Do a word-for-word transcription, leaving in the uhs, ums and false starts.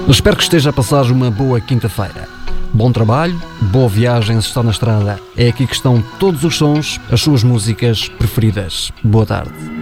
Espero que esteja a passar uma boa quinta-feira. Bom trabalho, boa viagem se está na estrada. É aqui que estão todos os sons, as suas músicas preferidas. Boa tarde.